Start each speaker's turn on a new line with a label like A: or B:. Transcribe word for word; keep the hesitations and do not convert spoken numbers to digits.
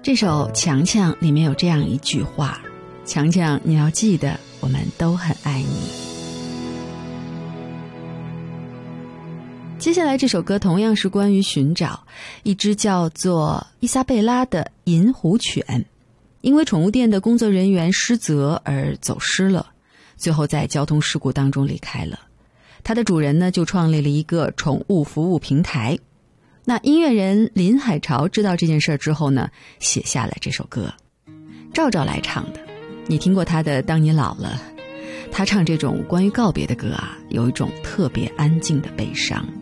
A: 这首《强强》里面有这样一句话：强强，你要记得，我们都很爱你。接下来这首歌同样是关于寻找一只叫做伊莎贝拉的银狐犬，因为宠物店的工作人员失责而走失了，最后在交通事故当中离开了。它的主人呢，就创立了一个宠物服务平台。那音乐人林海潮知道这件事之后呢，写下了这首歌，赵赵来唱的。你听过他的《当你老了》，他唱这种关于告别的歌啊，有一种特别安静的悲伤。